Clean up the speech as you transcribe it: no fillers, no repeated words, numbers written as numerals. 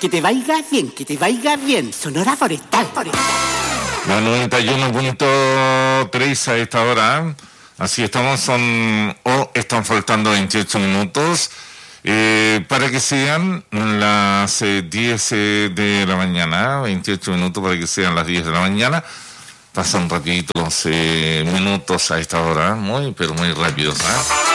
Que te vaya bien. Sonora Forestal. La 91.3 a esta hora. Así estamos, están faltando 28 minutos para que sean las 10 de la mañana, 28 minutos para que sean las 10 de la mañana. Pasan rapidito los minutos a esta hora, pero muy rápidos, ¿eh?